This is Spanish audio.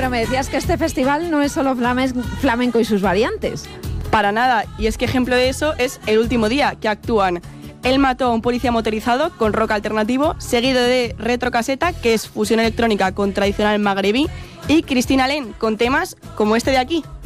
pero me decías que este festival no es solo flamenco y sus variantes. Para nada, y es que ejemplo de eso es El último día, que actúan Él mató a un policía motorizado con rock alternativo, seguido de Retrocaseta, que es fusión electrónica con tradicional magrebí, y Cristina Len con temas como este de aquí.